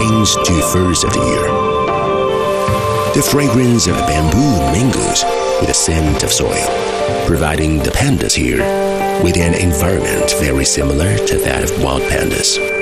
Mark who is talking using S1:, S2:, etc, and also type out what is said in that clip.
S1: rains 2/3 of the year. The fragrance of bamboo mingles with the scent of soil, providing the pandas here with an environment very similar to that of wild pandas.